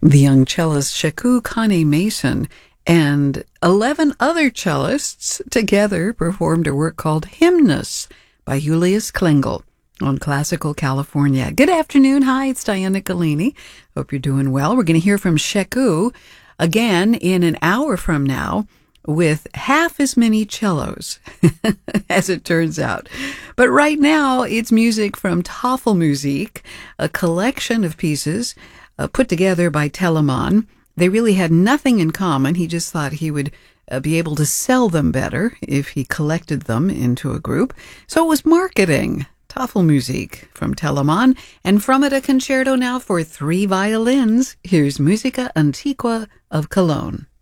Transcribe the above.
The young cellist Sheku Kane Mason and 11 other cellists together performed a work called Hymnus by Julius Klingel on Classical California. Good afternoon. Hi, it's Diana Galini. Hope you're doing well. We're going to hear from Sheku again in an hour from now with half as many cellos, as it turns out. But right now, it's music from Tafelmusik, a collection of pieces put together by Telemann. They really had nothing in common. He just thought he would be able to sell them better if he collected them into a group. So it was marketing. Tafelmusik from Telemann, and from it a concerto now for 3 violins. Here's Musica Antiqua of Cologne.